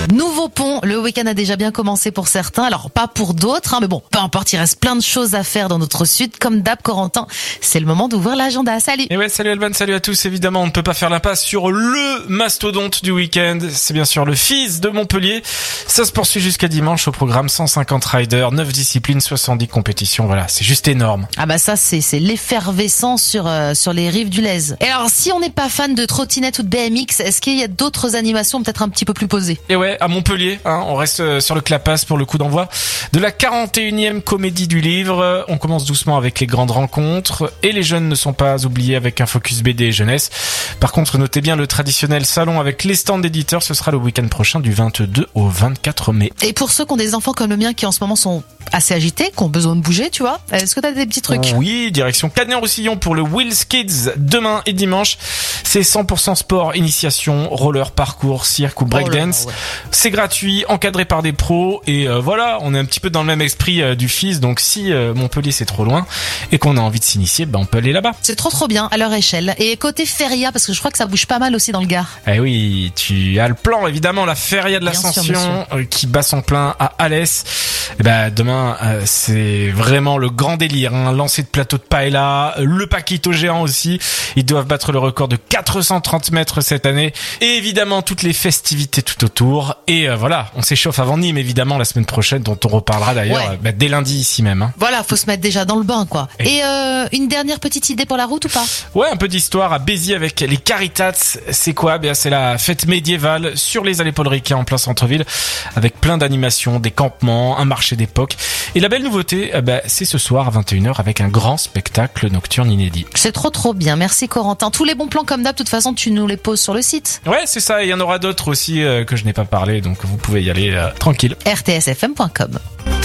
Nouveau pont, le week-end a déjà bien commencé pour certains, alors pas pour d'autres, mais bon, peu importe, il reste plein de choses à faire dans notre sud. Comme d'hab, Corentin, c'est le moment d'ouvrir l'agenda. Salut. Et ouais, salut Alban, salut à tous. Évidemment, on ne peut pas faire l'impasse sur le mastodonte du week-end. C'est bien sûr le FIS de Montpellier. Ça se poursuit jusqu'à dimanche au programme 150 riders, 9 disciplines, 70 compétitions. Voilà, c'est juste énorme. Ah bah ça, c'est l'effervescence sur les rives du Lez. Et alors, si on n'est pas fan de trottinette ou de BMX, est-ce qu'il y a d'autres animations peut-être un petit peu plus posées? Et ouais, à Montpellier, on reste sur le Clapas pour le coup d'envoi de la 41e comédie du livre. On commence doucement avec les grandes rencontres et les jeunes ne sont pas oubliés avec un focus BD et jeunesse. Par contre, notez bien le traditionnel salon avec les stands d'éditeurs, ce sera le week-end prochain du 22 au 24 mai. Et pour ceux qui ont des enfants comme le mien qui en ce moment sont assez agités, qui ont besoin de bouger, tu vois, est-ce que t'as des petits trucs? Oui, direction Canet-Roussillon pour le Wheels Kids demain et dimanche. C'est 100% sport, initiation, roller, parcours, cirque ou breakdance. Ouais. C'est gratuit, encadré par des pros et voilà, on est un petit peu dans le même esprit du FIS. Donc si Montpellier c'est trop loin et qu'on a envie de s'initier, on peut aller là-bas. C'est trop bien à leur échelle. Et côté feria, parce que je crois que ça bouge pas mal aussi dans le Gard. Eh oui, tu as le plan évidemment, la feria de l'Ascension qui bat son plein à Alès. Et demain c'est vraiment le grand délire, lancer de plateau de paella, le paquito géant aussi. Ils doivent battre le record de 430 mètres cette année. Et évidemment toutes les festivités tout autour. Et voilà, on s'échauffe avant Nîmes évidemment la semaine prochaine, dont on reparlera d'ailleurs dès lundi ici même. Voilà, faut se mettre déjà dans le bain quoi. Et une dernière petite idée pour la route ou pas? Ouais, un peu d'histoire à Béziers avec les Caritats. C'est quoi? C'est la fête médiévale sur les allées Paul Riquet en plein centre-ville avec plein d'animations, des campements, un marché d'époque. Et la belle nouveauté, c'est ce soir à 21h avec un grand spectacle nocturne inédit. C'est trop bien, merci Corentin. Tous les bons plans comme d'hab, de toute façon tu nous les poses sur le site. Ouais, c'est ça, il y en aura d'autres aussi que je n'ai pas parlé, donc vous pouvez y aller tranquille. rtsfm.com.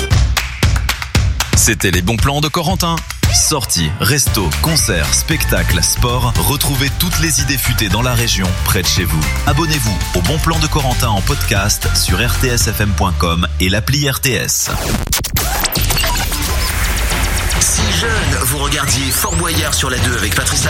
C'était les bons plans de Corentin. Sorties, restos, concerts, spectacles, sport, retrouvez toutes les idées futées dans la région, près de chez vous. Abonnez-vous au Bon Plan de Corentin en podcast sur rtsfm.com et l'appli RTS. Si jeune, vous regardiez Fort Boyard sur la 2 avec Patrice